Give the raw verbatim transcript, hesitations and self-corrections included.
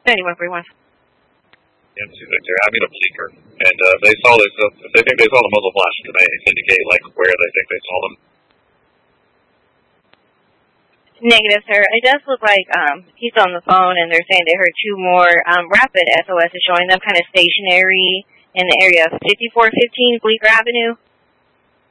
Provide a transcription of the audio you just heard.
ninety-one point one. Yeah, it seems like they're having a bleeper, and uh, they saw this. Uh, they think they saw the muzzle flash. Can they indicate like where they think they saw them? Negative, sir. It does look like um, he's on the phone, and they're saying they heard two more. Um, rapid S O S is showing them kind of stationary in the area of fifty-four fifteen Bleecker Avenue.